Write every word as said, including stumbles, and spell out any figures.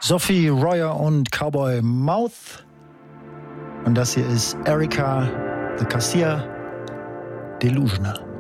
Sophie Royer und Cowboy Mouth. Und das hier ist Erika the Cassia Delusional.